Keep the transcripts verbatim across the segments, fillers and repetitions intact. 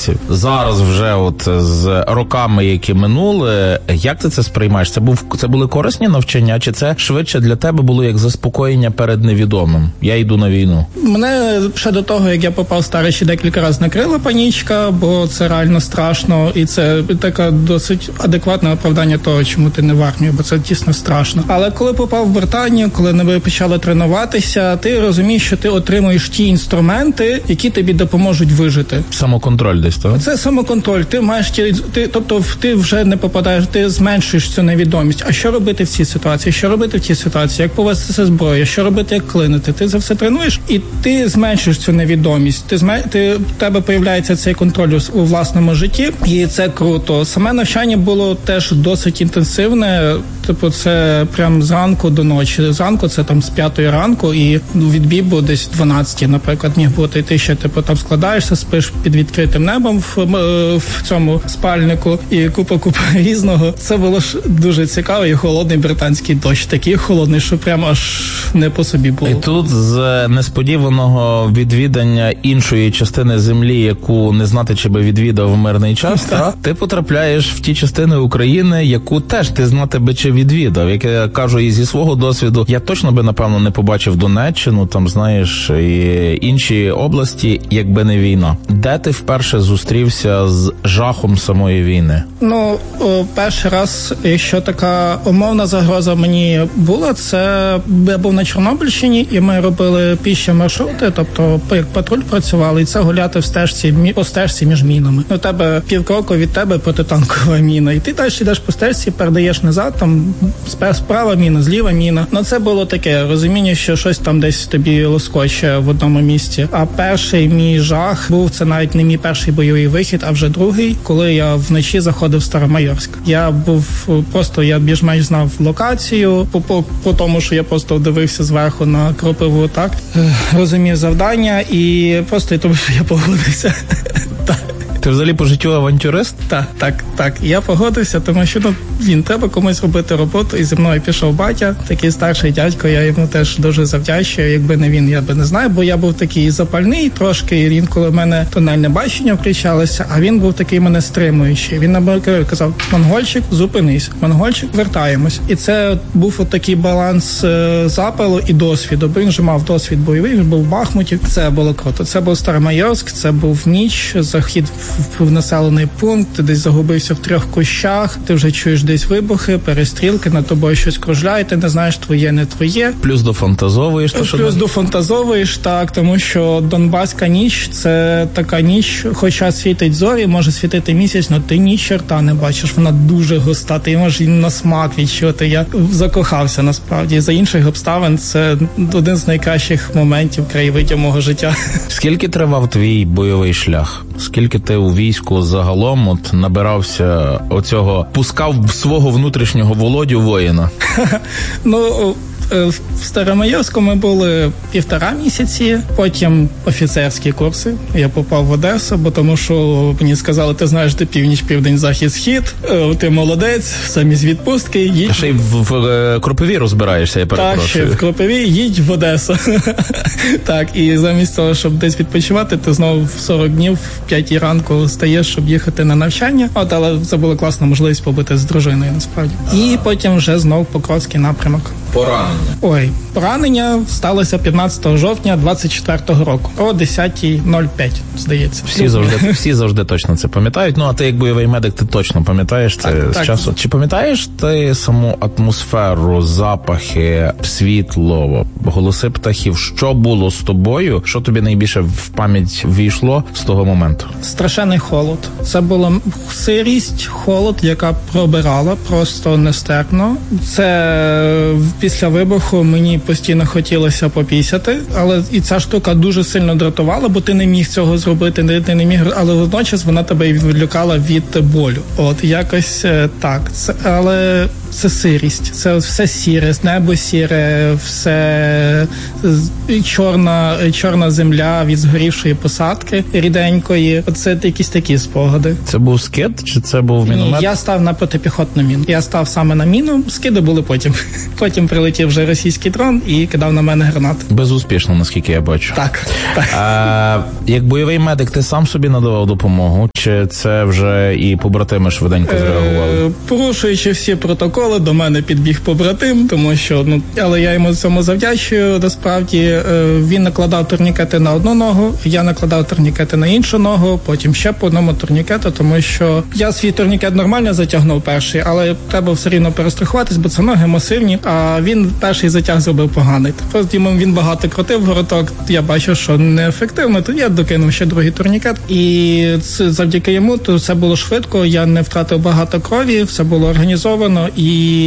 хлопців. Зараз вже от з роками, які минули, як ти це сприймаєш? Це був це були корисні навчання, чи це швидше для тебе було як заспокоєння перед невідомим? Я йду на війну. Мене ще до того, як я попав в Старичі, декілька разів накрила панічка, бо це реально страшно, і це таке досить адекватне оправдання того, чому ти не в армії, бо це дійсно страшно. Але коли попав в Британію, коли ми почали тренуватися, ти розумієш, що ти отримуєш ті інструменти, які тобі допоможуть вижити. Самоконтроль десь, так? Це самоконтроль. Ти маєш ті, ти, тобто ти вже не попадаєш, ти зменшуєш цю невідомість. А що робити в цій ситуації? Що робити в цій ситуації? Як повестися зброю? Що робити, як клинити? Ти це все тренуєш, і ти зменшуєш цю невідомість. Ти змен... ти в тебе появляється цей контроль у власному житті, і це круто. Саме навчання було теж досить інтенсивне. Типу, це прям зранку до ночі. Зранку це там з п'ятої ранку, і відбій був десь дванадцятій, наприклад, міг бути. І ти ще типу там складаєшся, спиш під відкритим небом в, в цьому спальнику і купа-купа різного. Це було ж дуже цікаво, і холодний британський дощ. Такий холодний, що прямо аж не по собі було. І тут з несподіваного відвідання іншої частини землі, яку не знати, чи би відвідав в мирний час, та, ти потрапляєш в ті частини України, яку теж ти знати би чи відвідав. Як я кажу і зі свого досвіду, я точно би, напевно, не побачив Донеччину, там, знаєш, і інші області, якби не війна. Де ти вперше зустрівся з жахом самої війни? Ну, о, перший раз, якщо така умовна загроза мені була, це я був на Чорнобильщині, і ми робили піші маршрути, тобто як патруль працювали, і це гуляти в стежці, по стежці між мінами. У тебе півкроку від тебе протитанкова міна, і ти далі йдеш по стежці, передаєш назад, там справа міна, зліва міна. Ну це було таке розуміння, що щось там десь тобі лоскоче в одному місці. А перший мій жах був, це навіть не мій перший бойовий вихід, а вже другий, коли я вночі заходив в Старомайорськ. Я був просто, я більш-менш знав локацію, по, по, по тому, що я просто дивився зверху на Кропиву, так, розумів завдання, і просто тому, що я погодився. Так. Ти взагалі по життю авантюрист? Так, так, так. Я погодився, тому що ну, він треба комусь робити роботу, і зі мною пішов батя, такий старший дядько, я йому теж дуже завдячую. Якби не він, я би не знаю, бо я був такий запальний трошки, і інколи в мене тональне бачення включалося, а він був такий мене стримуючий. Він нам казав: монгольчик, зупинись, монгольчик, вертаємось. І це був от такий баланс е, запалу і досвіду, бо він вже мав досвід бойовий, він був в Бахмуті. Це було круто. Це був Старомайорськ, це був ніч, захід в населений пункт, ти десь загубився в трьох кущах, ти вже чуєш десь вибухи, перестрілки, над тобою щось кружляє, ти не знаєш, твоє, не твоє. Плюс дофантазовуєш. Плюс що дофантазовуєш, так, тому що Донбаська ніч – це така ніч, хоча світить зорі, може світити місяць, але ти ні черта не бачиш, вона дуже густа, ти можеш її на смак відчути. Я закохався, насправді. За інших обставин це один з найкращих моментів, краєвидів мого життя. Скільки тривав твій бойовий шлях? Скільки ти у війську загалом от набирався оцього, пускав свого внутрішнього Володю воїна? Ну, в Старомайорську ми були півтора місяці, потім офіцерські курси. Я попав в Одесу, бо тому що мені сказали: ти знаєш, де північ, південь, захід, схід, ти молодець, замість відпустки їдь. Та ще й в, в, в Кропиві розбираєшся, я перепрошую. Так, ще в Кропиві, їдь в Одесу. Так, і замість того, щоб десь відпочивати, ти знову в сорок днів в п'ятій ранку стаєш, щоб їхати на навчання. От, але це була класна можливість побути з дружиною, насправді. І потім вже знов Покровський напрямок. Поранення. Ой, поранення сталося п'ятнадцятого жовтня двадцять четвертого року о десята нуль п'ять, здається. Всі завжди, всі завжди точно це пам'ятають. Ну, а ти як бойовий медик, ти точно пам'ятаєш це так, з так. часу. Чи пам'ятаєш ти саму атмосферу, запахи, світло, голоси птахів? Що було з тобою? Що тобі найбільше в пам'ять війшло з того моменту? Страшенний холод. Це була сирість, холод, яка пробирала просто нестерпно. Це після вибуху мені постійно хотілося попісяти, але і ця штука дуже сильно дратувала, бо ти не міг цього зробити, ти не міг, але водночас вона тебе і відволікала від болю. От якось так. Це, але це сирість, це все сіре, небо сіре, все чорна, чорна земля від згорівшої посадки ріденької. Це якісь такі спогади. Це був скид чи це був міномет? Ні, я став на протипіхотну міну. Я став саме на міну, скиди були потім. Потім прилетів вже російський дрон і кидав на мене гранати. Безуспішно, наскільки я бачу. Так, так. А, як бойовий медик, ти сам собі надавав допомогу? чи це вже і побратими швиденько зреагували? Е, порушуючи всі протоколи, до мене підбіг побратим, тому що, ну, але я йому цьому завдячую, насправді. Е, він накладав турнікети на одну ногу, я накладав турнікети на іншу ногу, потім ще по одному турнікету, тому що я свій турнікет нормально затягнув перший, але треба все рівно перестрахуватись, бо це ноги масивні, а він перший затяг зробив поганий. Потім він багато крутив вороток, я бачив, що неефективно, то я докинув ще другий турнікет, і це, завдяки йому то все було швидко, я не втратив багато крові, все було організовано, і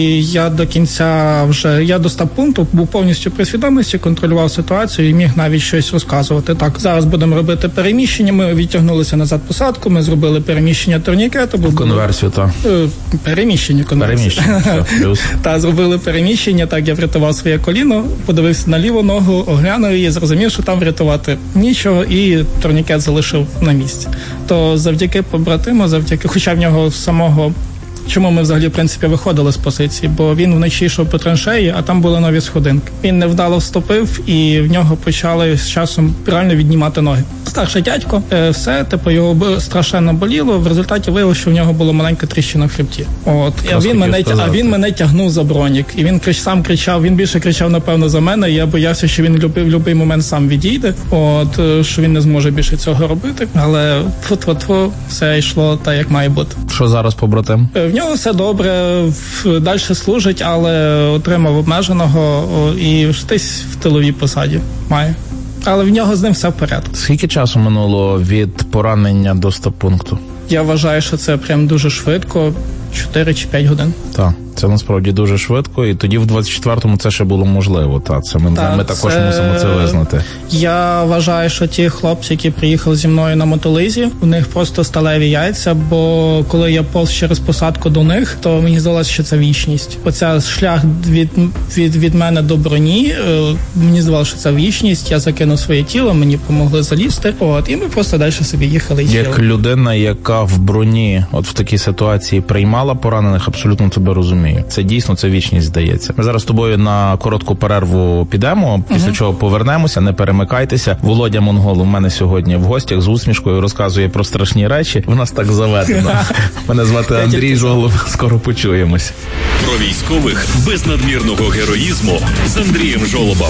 я до кінця вже, я до стаб-пункту був повністю при свідомості, контролював ситуацію і міг навіть щось розказувати. Так, зараз будемо робити переміщення, ми відтягнулися назад посадку, ми зробили переміщення турнікету. Бо конверсію, так. Переміщення, конверсію. Переміщення, все, плюс. Та, зробили переміщення, так, я врятував своє коліно, подивився на ліву ногу, оглянув її, зрозумів, що там врятувати нічого, і турнікет залишив на місці. То завдяки побратиму, завдяки, хоча в нього самого, чому ми взагалі, в принципі, виходили з позиції, бо він вночі йшов по траншеї, а там були нові сходинки. Він невдало вступив, і в нього почали з часом реально віднімати ноги. Старший дядько, все, типу, його страшенно боліло, в результаті виявилося, що в нього була маленька тріщина в хребті. От, а він, мене, а він мене тягнув за бронік, і він крич, сам кричав, він більше кричав, напевно, за мене, і я боявся, що він в будь-який момент сам відійде, от, що він не зможе більше цього робити, але фу-фу-фу, все йшло так, як має бути. Що зараз, побратим? В нього все добре, далі служить, але отримав обмеженого і десь в тиловій посаді має. Але в нього з ним все в порядку. Скільки часу минуло від поранення до стаб-пункту? Я вважаю, що це прям дуже швидко, чотири чи п'ять годин. Так, це насправді дуже швидко, і тоді в двадцять четвертому це ще було можливо. Та, це ми, та, ми також це... мусимо це визнати. Я вважаю, що ті хлопці, які приїхали зі мною на мотолизі, у них просто сталеві яйця, бо коли я повз через посадку до них, то мені здалося, що це вічність. Оця шлях від, від, від мене до броні, мені здавалося, що це вічність, я закинув своє тіло, мені допомогли залізти, от, і ми просто далі собі їхали. І Як людина, яка в броні, от в такій ситуації приймала поранених, абсолютно тебе розумію. Це дійсно, це вічність, здається. Ми зараз з тобою на коротку перерву підемо, після uh-huh. чого повернемося, не перемикайтеся. Володя Монгол у мене сьогодні в гостях з усмішкою розказує про страшні речі. В нас так заведено. Мене звати Андрій Жолоб, скоро почуємось. Про військових без надмірного героїзму з Андрієм Жолобом.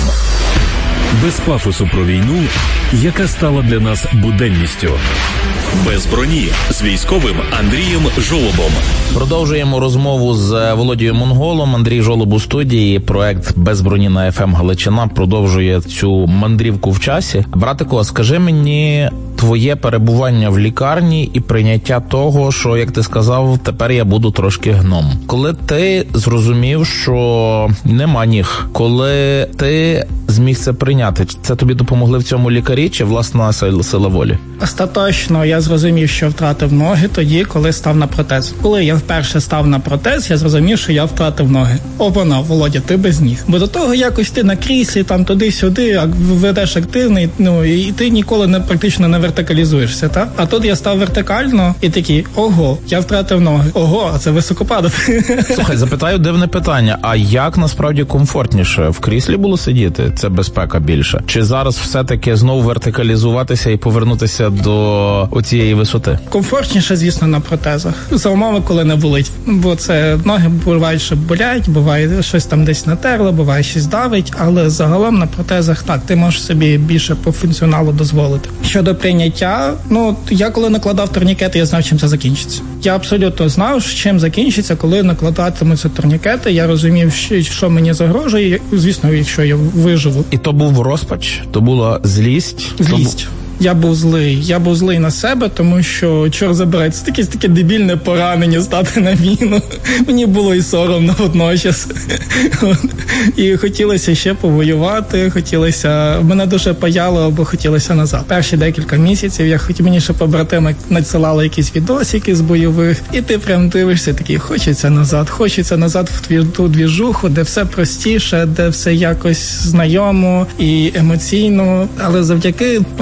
Без пафосу про війну, яка стала для нас буденністю. Без броні з військовим Андрієм Жолобом. Продовжуємо розмову з Володією Монголом. Андрій Жолоб у студії. Проект «Без броні» на еф ем Галичина продовжує цю мандрівку в часі. Братико, скажи мені твоє перебування в лікарні і прийняття того, що, як ти сказав, тепер я буду трошки гном. Коли ти зрозумів, що нема ніг, коли ти зміг це прийняти, це тобі допомогли в цьому лікарі чи власна сила волі? Остаточно я зрозумів, що втратив ноги тоді, коли став на протез. Коли я вперше став на протез, я зрозумів, що я втратив ноги. Опана, Володя, ти без ніг. Бо до того якось ти на кріслі, там туди-сюди, ведеш активний, ну, і ти ніколи не практично не вертикалізуєшся, так? А тут я став вертикально і такий, ого, я втратив ноги. Ого, а це високо падати. Слухай, запитаю дивне питання, а як насправді комфортніше в кріслі було сидіти? Це безпека більше? Чи зараз все-таки знову вертикалізуватися і повернутися до оцієї висоти? Комфортніше, звісно, на протезах. За умови, коли не болить. Бо це ноги бувають, що болять, буває щось там десь натерло, буває щось давить, але загалом на протезах так, ти можеш собі більше по функціоналу дозволити. Щодо прийняття, ну, я коли накладав турнікети, я знав, чим це закінчиться. Я абсолютно знав, чим закінчиться, коли накладатимуться турнікети. Я розумів, що мені загрожує, звісно, якщо я виживу. І то був розпач? То була злість? Злість. Я був злий. Я був злий на себе, тому що, чорт забирай, це таке, таке дебільне поранення стати на війну. Мені було і соромно водночас. І хотілося ще повоювати, хотілося... Мене дуже паяло, бо хотілося назад. Перші декілька місяців я хотів, мені ще побратими надсилали якісь відосики з бойових, і ти прям дивишся такий, хочеться назад, хочеться назад в твір, ту двіжуху, де все простіше, де все якось знайомо і емоційно, але завдяки оточенню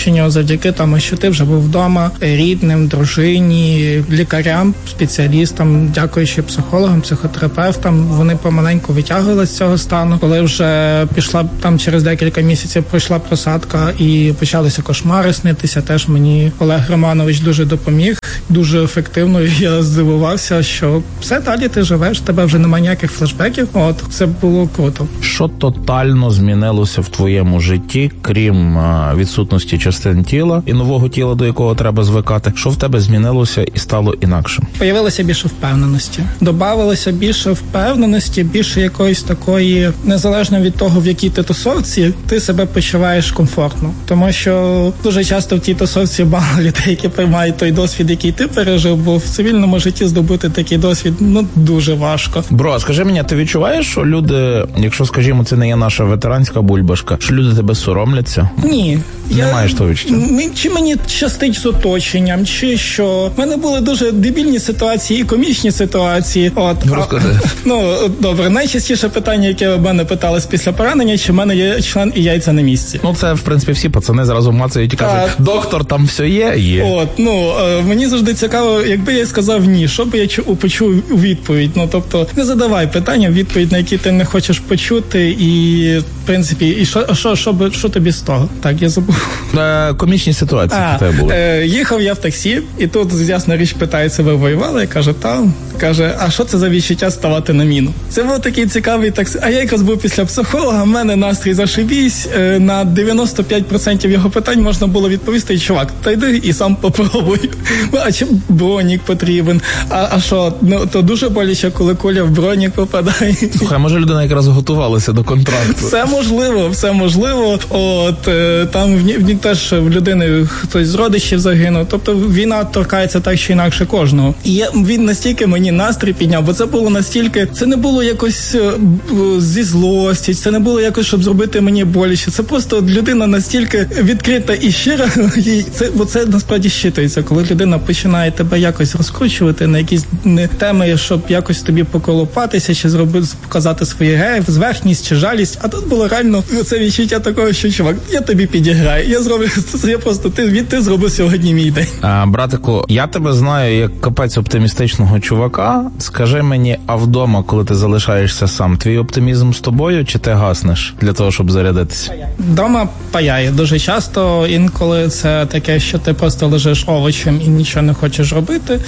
оточенню завдяки тому, що ти вже був вдома, рідним, дружині, лікарям, спеціалістам, дякуючи психологам, психотерапевтам, вони помаленьку витягували з цього стану. Коли вже пішла там через декілька місяців, пройшла просадка і почалися кошмари снитися, теж мені Олег Романович дуже допоміг, дуже ефективно. Я здивувався, що все, далі ти живеш, тебе вже немає ніяких флешбеків. От, це було круто. Що тотально змінилося в твоєму житті, крім а, відсутності частин тіла і нового тіла, до якого треба звикати? Що в тебе змінилося і стало інакшим? Появилося більше впевненості. Добавилося більше впевненості, більше якоїсь такої, незалежно від того, в якій ти тусовці, ти себе почуваєш комфортно. Тому що дуже часто в тій тусовці багато людей, які приймають той досвід, який ти пережив, бо в цивільному житті здобути такий досвід, ну, дуже важко. Бро, скажи мені, ти відчуваєш, що люди, якщо, скажімо, це не є наша ветеранська бульбашка, що люди тебе соромляться? Ні. Не я, маєш того відчуття? Чи мені щастить з оточенням, чи що? В мене були дуже дебільні ситуації і комічні ситуації. От, розкажи. А, ну, добре, найчастіше питання, яке в мене питались після поранення, чи в мене є член і яйця на місці. Ну, це, в принципі, всі пацани зразу мацають і кажуть, доктор, там все є? Є. От, ну, мені завжди цікаво, якби я сказав ні, що би я чу, почув у відповідь. Ну, тобто, не задавай питання, відповідь, на які ти не хочеш почути, і, в принципі, і що, що, що, що тобі з того? Так, я забув. Е, комічні ситуації в тебе були. Е, їхав я в таксі, і тут, ясна річ, питається, ви воювали? Я кажу, та. Каже, а що це за відчуття ставати на міну? Це був такий цікавий таксі. А я якраз був після психолога, в мене настрій зашибісь. Е, на дев'яносто п'ять відсотків його питань можна було відповісти, чувак, та йди і сам попробуй. А чи бронік потрібен? А, а що, ну, то дуже боляче, коли куля в бронік попадає. Слухай, може людина якраз готувалася до контракту? Все можливо, все можливо. От, е, там в, в, теж в людини хтось з родичів загинув. Тобто війна торкається так чи інакше кожного. І я, він настільки мені настрій підняв, бо це було настільки, це не було якось е, зі злості, це не було якось, щоб зробити мені боляче. Це просто людина настільки відкрита і щира, і це, бо це насправді щитується, коли людина починає тебе якось розкручувати на якісь не теми, щоб якось тобі поколопатися, чи зробити, показати свою геїв, зверхність чи жалість. А тут було реально це відчуття такого, що, чувак, я тобі підіграю, я зроблю, я просто, ти, ти зробив сьогодні мій день. А, братику, я тебе знаю як капець оптимістичного чувака. Скажи мені, а вдома, коли ти залишаєшся сам, твій оптимізм з тобою, чи ти гаснеш для того, щоб зарядитися? Вдома паяє дуже часто, інколи це таке, що ти просто лежиш овочем і нічого не хочеш робити,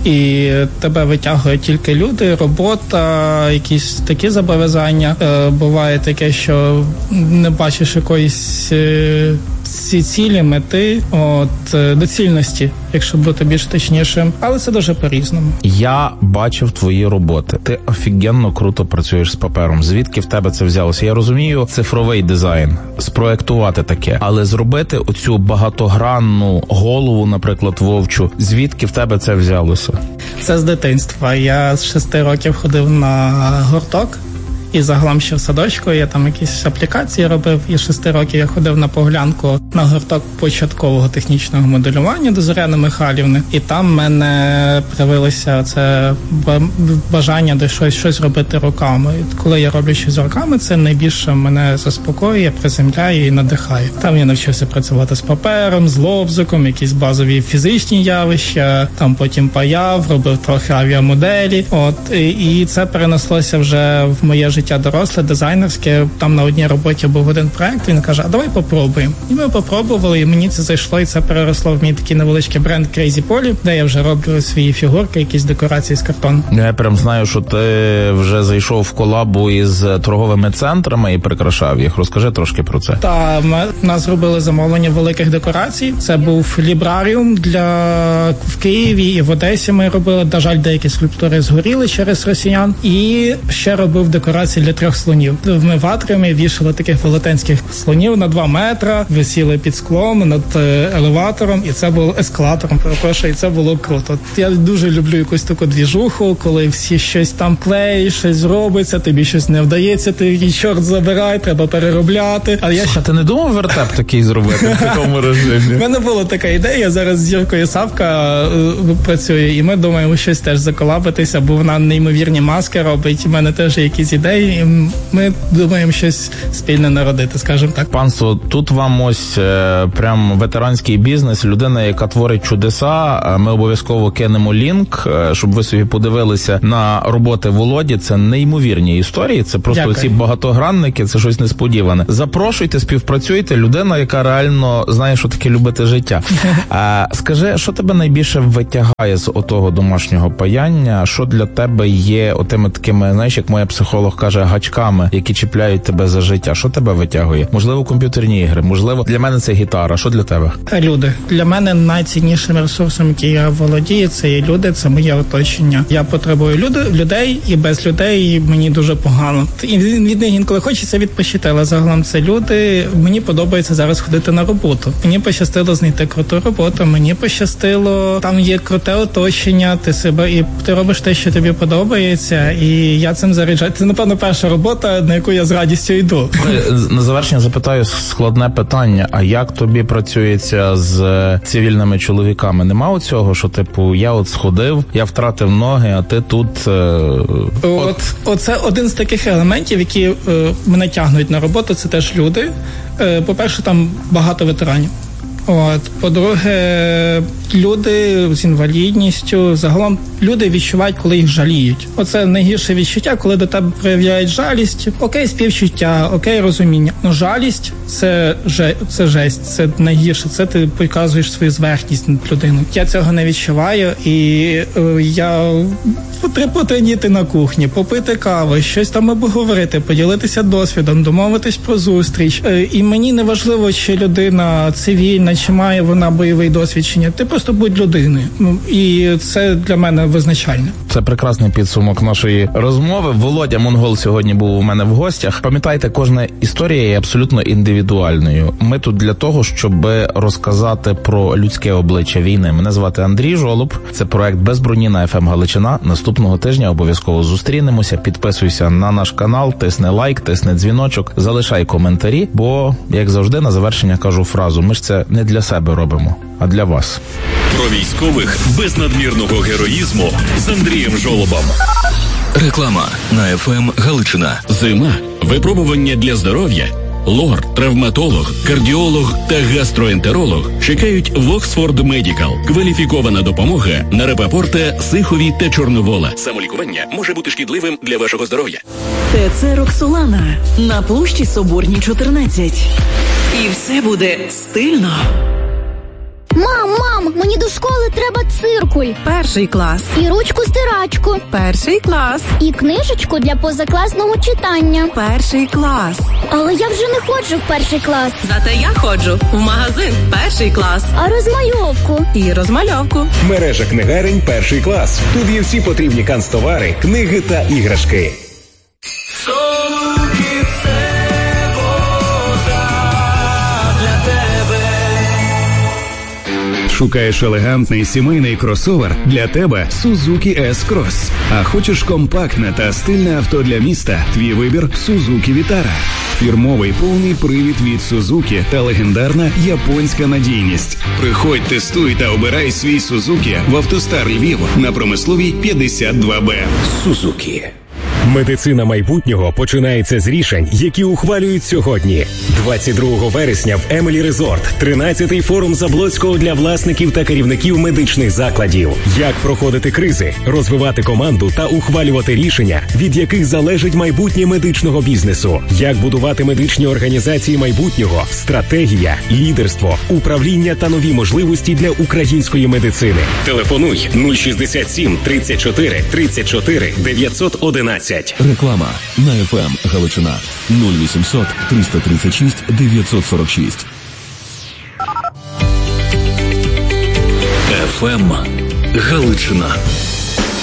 і тебе витягують тільки люди, робота, якісь такі зобов'язання. Е, буває таке, що не бачиш якоїсь е, ці цілі, мети, от, доцільності, якщо бути більш точнішим, але це дуже по-різному. Я бачив твої роботи. Ти офігенно круто працюєш з папером. Звідки в тебе це взялося? Я розумію цифровий дизайн, спроектувати таке, але зробити оцю багатогранну голову, наприклад, вовчу, звідки в тебе це взялося? Це з дитинства. Я з шести років ходив на гурток. І загалом ще в садочку я там якісь аплікації робив, і шести років я ходив на поглянку на гурток початкового технічного моделювання до Зоряни Михайлівни, і там в мене проявилося це бажання до щось, щось робити руками. І коли я роблю щось руками, це найбільше мене заспокоює, приземляє і надихає. Там я навчився працювати з папером, з лобзиком, якісь базові фізичні явища, там потім паяв, робив трохи авіамоделі, от, і, і це перенеслося вже в моє життя доросле, дизайнерське. Там на одній роботі був один проект, він каже, а давай попробуємо. І ми попробували, і мені це зайшло, і це переросло в мій такий невеличкий бренд Crazy Poly, де я вже роблю свої фігурки, якісь декорації з картону. Я прям знаю, що ти вже зайшов в колабу із торговими центрами і прикрашав їх. Розкажи трошки про це. Та, ми, нас зробили замовлення великих декорацій. Це був лібраріум для в Києві і в Одесі ми робили. На жаль, деякі скульптури згоріли через росіян. І ще робив декорації для трьох слонів. Ми в атріумі вішали таких велетенських слонів на два метри, висіли під склом над елеватором, і це було ескалатором, перепрошую, і це було круто. Я дуже люблю якусь таку двіжуху, коли всі щось там клеють, щось робиться, тобі щось не вдається, ти і чорт забирай, треба переробляти. А я Слухай, ти не думав вертеп такий зробити в такому режимі? У мене була така ідея, зараз з Юркою Савка працює, і ми думаємо щось теж заколабитися, бо вона неймовірні маски робить, у мене теж є якісь ідеї. людей, і ми думаємо щось спільне народити, скажімо так. Панство, тут вам ось е, прям ветеранський бізнес, людина, яка творить чудеса. Ми обов'язково кинемо лінк, е, щоб ви собі подивилися на роботи Володі. Це неймовірні історії, це просто Дякую. ці багатогранники, це щось несподіване. Запрошуйте, співпрацюйте, людина, яка реально знає, що таке любити життя. Е, скажи, що тебе найбільше витягає з отого домашнього паяння? Що для тебе є отими такими, знаєш, як моя психолог каже, гачками, які чіпляють тебе за життя? Що тебе витягує? Можливо, комп'ютерні ігри, можливо, для мене це гітара. Що для тебе? Люди. Для мене найціннішим ресурсом, який я володію, це є люди, це моє оточення. Я потребую люди, людей, і без людей мені дуже погано. І від них інколи хочеться відпочити, але загалом це люди. Мені подобається зараз ходити на роботу. Мені пощастило знайти круту роботу, мені пощастило, там є круте оточення, ти себе, і ти робиш те, що тобі подобається, і я цим заряджаю. Це, напевно, перша робота, на яку я з радістю йду. На завершення запитаю складне питання. А як тобі працюється з цивільними чоловіками? Нема оцього, що, типу, я от сходив, я втратив ноги, а ти тут... Е... От, от оце один з таких елементів, які е, мене тягнуть на роботу, це теж люди. Е, по-перше, там багато ветеранів. От, по-друге, люди з інвалідністю, загалом люди відчувають, коли їх жаліють. Оце найгірше відчуття, коли до тебе проявляють жалість. Окей, співчуття, окей, розуміння. Но жалість – це, це жесть, це найгірше. Це ти показуєш свою зверхність над людиною. Я цього не відчуваю, і е, я потребуєте на кухні, попити каву, щось там обговорити, поділитися досвідом, домовитись про зустріч. Е, і мені не важливо, чи людина цивільна, чи має вона бойовий досвід, чи ні. Ти просто будь людиною. І це для мене визначальне. Це прекрасний підсумок нашої розмови. Володя Монгол сьогодні був у мене в гостях. Пам'ятайте, кожна історія є абсолютно індивідуальною. Ми тут для того, щоб розказати про людське обличчя війни. Мене звати Андрій Жолоб. Це проект «Без броні» на еф ем Галичина. Наступного тижня обов'язково зустрінемося. Підписуйся на наш канал, тисни лайк, тисни дзвіночок, залишай коментарі, бо, як завжди, на завершення кажу фразу. Ми ж це не для себе робимо, а для вас. Про військових без надмірного героїзму з Андрієм Жолобом. Реклама на еф ем Галичина. Зима. Випробування для здоров'я. Лор, травматолог, кардіолог та гастроентеролог чекають в Оксфорд Медікал. Кваліфікована допомога на Рапапорта, Сихові та Чорновола. Самолікування може бути шкідливим для вашого здоров'я. ТЦ «Роксолана» на площі Соборній, чотирнадцять. І все буде стильно. Мам, мам, мені до школи треба циркуль. Перший клас. І ручку-стирачку. Перший клас. І книжечку для позакласного читання. Перший клас. Але я вже не ходжу в перший клас. Зате я ходжу в магазин «Перший клас». А розмальовку? І розмальовку. Мережа книгарень «Перший клас». Тут є всі потрібні канцтовари, книги та іграшки. Шукаєш елегантний сімейний кросовер? Для тебе Suzuki S-Cross. А хочеш компактне та стильне авто для міста? Твій вибір Suzuki Vitara. Фірмовий повний привід від Suzuki та легендарна японська надійність. Приходь, тестуй та обирай свій Suzuki в «АвтоСтар Львів» на Промисловій п'ятдесят два Б. Suzuki. Медицина майбутнього починається з рішень, які ухвалюють сьогодні. двадцять другого вересня в Емелі Резорт тринадцятий форум Заблоцького для власників та керівників медичних закладів. Як проходити кризи, розвивати команду та ухвалювати рішення, від яких залежить майбутнє медичного бізнесу. Як будувати медичні організації майбутнього, стратегія, лідерство, управління та нові можливості для української медицини. Телефонуй нуль шістдесят сім тридцять чотири тридцять чотири дев'ятсот одинадцять. Реклама на еф ем Галичина нуль вісімсот триста тридцять шість дев'ятсот сорок шість. еф ем Галичина.